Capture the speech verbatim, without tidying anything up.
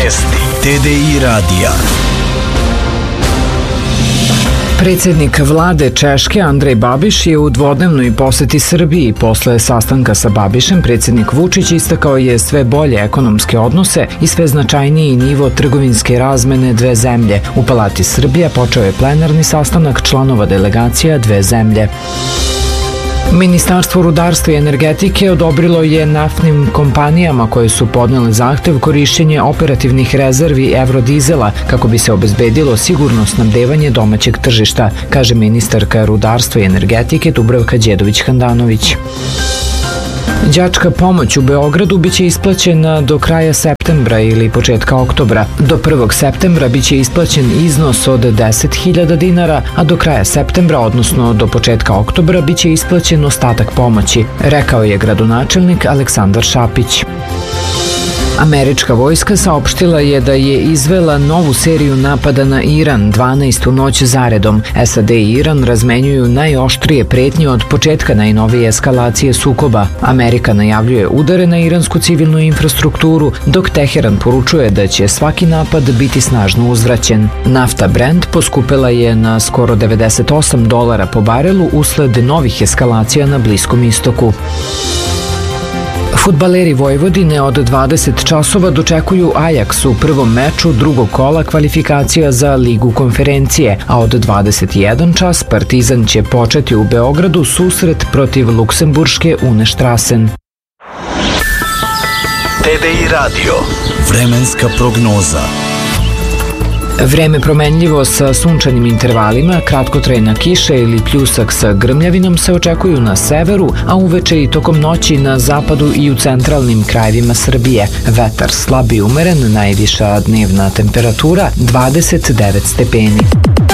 Vesti T D I radija. Predsjednik vlade Češke Andrej Babiš je u dvodnevnoj poseti Srbiji. Posle sastanka sa Babišem, predsjednik Vučić istakao je sve bolje ekonomske odnose i sve značajniji nivo trgovinske razmene dve zemlje. U Palati Srbija počeo je plenarni sastanak članova delegacija dve zemlje. Ministarstvo rudarstva i energetike odobrilo je naftnim kompanijama koje su podnele zahtev korišćenje operativnih rezervi evrodizela kako bi se obezbedilo sigurno snabdevanje domaćeg tržišta, kaže ministarka rudarstva i energetike Dubravka Đedović-Handanović. Đačka pomoć u Beogradu biće isplaćena do kraja septembra ili početka oktobra. Do prvog septembra biće isplaćen iznos od deset hiljada dinara, a do kraja septembra, odnosno do početka oktobra, biće isplaćen ostatak pomoći, rekao je gradonačelnik Aleksandar Šapić. Američka vojska saopštila je da je izvela novu seriju napada na Iran, dvanaestu noć zaredom. S A D i Iran razmenjuju najoštrije pretnje od početka najnovije eskalacije sukoba. Amerika najavljuje udare na iransku civilnu infrastrukturu, dok Teheran poručuje da će svaki napad biti snažno uzvraćen. Nafta Brent poskupela je na skoro devedeset osam dolara po barelu usled novih eskalacija na Bliskom istoku. Fudbaleri Vojvodine od dvadeset časova dočekuju Ajax u prvom meču drugog kola kvalifikacija za Ligu konferencije, a od dvadeset jedan čas Partizan će početi u Beogradu susret protiv luksemburške Unestrasen. T D I radio. Vremenska prognoza. Vreme promenljivo sa sunčanim intervalima, kratkotrajna kiša ili pljusak sa grmljavinom se očekuju na severu, a uveče i tokom noći na zapadu i u centralnim krajevima Srbije. Vetar slab i umeren, najviša dnevna temperatura dvadeset devet stepeni.